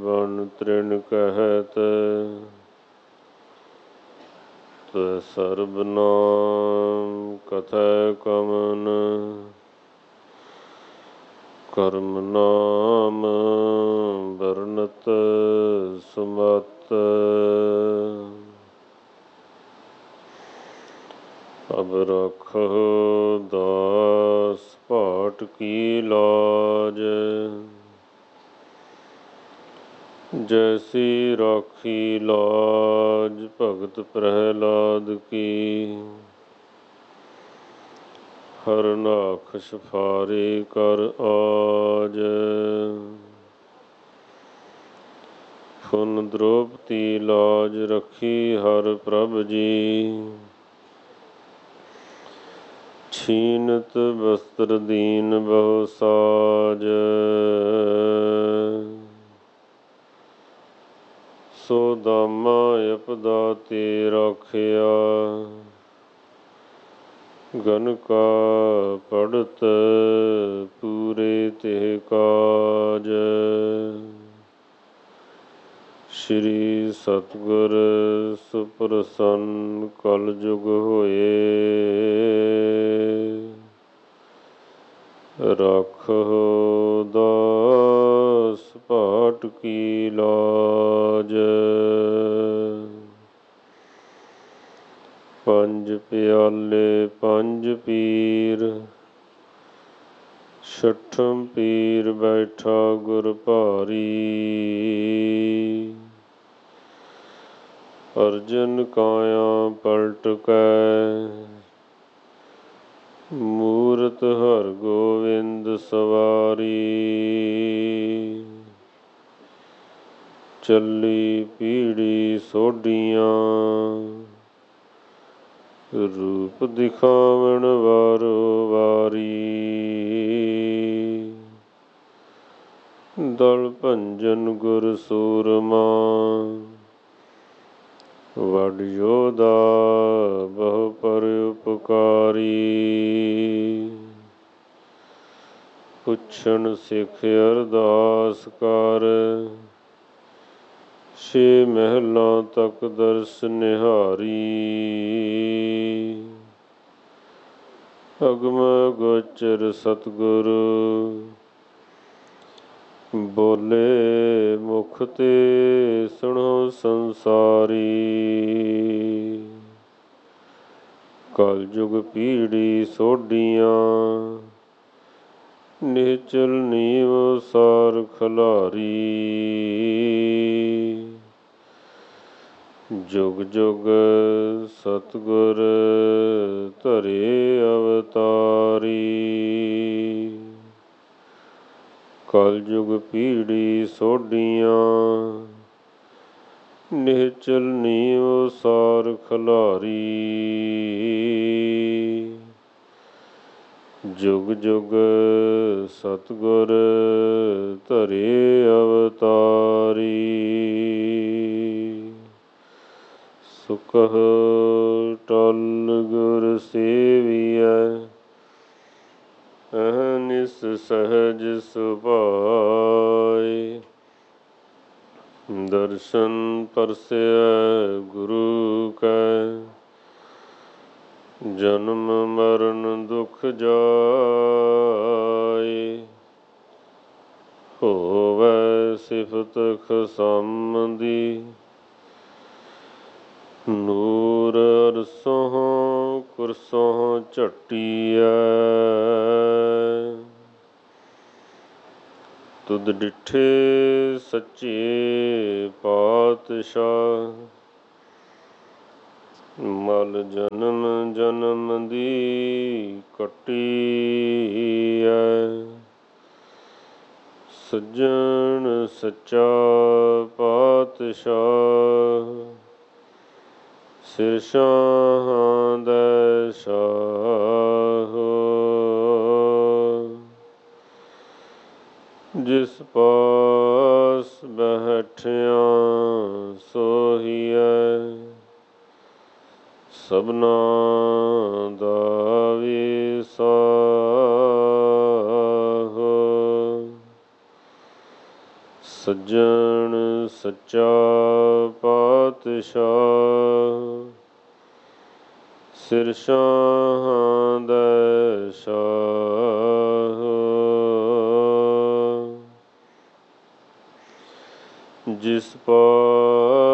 One ਤ੍ਰਿਣ ਕਹਿਤ, ਤੈ ਸਰਬ ਨਾਮ ਕਥੈ ਕਵਨ, ਕਰਮ ਨਾਮ ਵਰਨਤ ਸੁਮਤ। ਅਬ ਰਾਖਹੁ ਦਾਸ ਭਾਟ ਕੀ ਲਾਜ, ਜੈਸੀ ਰਾਖੀ ਲਾਜ ਭਗਤ ਪ੍ਰਹਿਲਾਦ ਕੀ। ਹਰਨਾਖ ਸਫਾਰੇ ਕਰ ਆਜ, ਫੁਨ ਦ੍ਰੋਪਤੀ ਲਾਜ ਰੱਖੀ ਹਰ ਪ੍ਰਭ ਜੀ। ਛੀਨਤ ਬਸਤਰ ਦੀਨ ਬਹੁ ਸਾਜ, ਸੋ ਦਾਮਾ ਅਪਦਾ ਤੇ ਰਾਖਿਆ। ਗਨ ਕਾ ਪੜਤ ਪੂਰੇ ਤੇ ਕਾਜ, ਸ਼੍ਰੀ ਸਤਿਗੁਰ ਸੁਪ੍ਰਸੰਨ ਕਲ ਜੁਗ ਹੋਏ। ਰਾਖਹੁ ਦਾਸ ਭਾਟ ਕੀ ਲਾਜ, ਪੰਜ ਪਿਆਲੇ ਪੰਜ ਪੀਰ। ਛਠਮ ਪੀਰ ਬੈਠਾ ਗੁਰ ਭਾਰੀ, ਅਰਜਨ ਕਾਇਆ ਪਲਟ ਕੈ। ਮੂਰਤ ਹਰ ਗੋਵਿੰਦ ਸਵਾਰੀ, ਚੱਲੀ ਪੀੜੀ ਸੋਢੀਆਂ। ਰੂਪ ਦਿਖਾਵਣ ਵਾਰੋ ਵਾਰੀ, ਦਲ ਭੰਜਨ ਗੁਰ ਸੂਰਮਾ। ਵਡ ਯੋਧਾ ਬਹੁ ਪਰ ਉਪਕਾਰੀ, ਪੁੱਛਣ ਸਿੱਖ ਅਰਦਾਸ ਕਰ। ਛੇ ਮਹਿਲਾਂ ਤੱਕ ਦਰਸ ਨਿਹਾਰੀ, ਅਗਮ ਗੋਚਰ ਸਤਿਗੁਰੂ। ਬੋਲੇ ਮੁਖ ਤੇ ਸੁਣੋ ਸੰਸਾਰੀ, ਕਲ ਯੁਗ ਪੀੜੀ ਸੋਢੀਆਂ। ਨਿਹਚਲ ਨੀਵ ਸਾਰ ਖਲਾਰੀ, ਜੁਗ ਜੁਗ ਸਤਿਗੁਰ ਧਰੇ ਅਵਤਾਰੀ। ਕਲ ਯੁਗ ਪੀੜੀ ਸੋਢੀਆਂ, ਨਿਹਚਲ ਨੀਵ ਸਾਰ ਖਲਾਰੀ। ਜੁਗ ਜੁਗ ਸਤਿਗੁਰ ਧਰੇ ਅਵਤਾਰੀ। ਸੁਕਹ ਟਲ ਗੁਰ ਸੇਵੀਐ, ਅਹਨਿਸ ਸਹਜ ਸੁਭਾਇ। ਦਰਸ਼ਨ ਪਰਸੈ ਗੁਰੂ ਕੈ, ਜਨਮ ਮਰਨ ਦੁਖ ਜਾਇ। ਹੋਵੈ ਸਿਫਤ ਖਸਮ ਦੀ, ਨੂਰ ਅਰਸੋਂ ਕੁਰਸੋਂ ਝਟੀਐ। ਤੁਧ ਡਿਠੇ ਸੱਚੇ ਪਾਤਸ਼ਾਹ, ਮਲ ਜਨਮ ਜਨਮ ਦੀ ਕੱਟੀਐ। ਸੱਜਣ ਸੱਚਾ ਪਾਤਸ਼ਾਹ, ਸਿਰ ਸ਼ਾਹਾਂ ਦੈ ਸ਼ਾਹ। ਜਿਸ ਪਾਸ ਬੈਠਿਆ ਸੋਹੀਐ, ਸਭਨਾ ਦਾ ਵਿਸਾਹ। ਸੱਜਣ ਸੱਚਾ ਪਾਤਸ਼ਾਹ, ਸਿਰ ਸ਼ਾਹਾਂ ਦਾ ਸ਼ਾਹ। ਜਿਸ ਪਾਤਸ਼ਾਹ